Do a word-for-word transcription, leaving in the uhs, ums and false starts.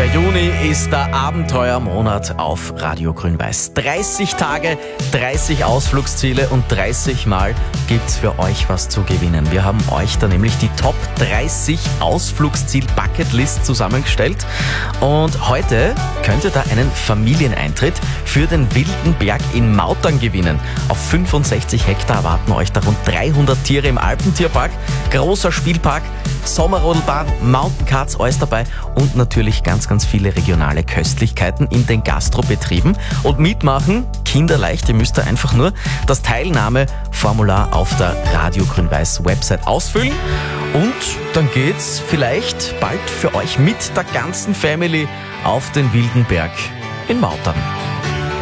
Der Juni ist der Abenteuermonat auf Radio Grün-Weiß. dreißig Tage, dreißig Ausflugsziele und dreißig Mal gibt's für euch was zu gewinnen. Wir haben euch da nämlich die Top dreißig Ausflugsziel-Bucketlist zusammengestellt. Und heute könnt ihr da einen Familieneintritt für den Wilden Berg in Mautern gewinnen. Auf fünfundsechzig Hektar erwarten euch da rund dreihundert Tiere im Alpentierpark, großer Spielpark, Sommerrodelbahn, Mountainkarts, alles dabei und natürlich ganz, ganz viele regionale Köstlichkeiten in den Gastrobetrieben. Und mitmachen, kinderleicht, ihr müsst da einfach nur das Teilnahmeformular auf der Radio Grün-Weiß Website ausfüllen und dann geht's vielleicht bald für euch mit der ganzen Family auf den Wilden Berg in Mautern.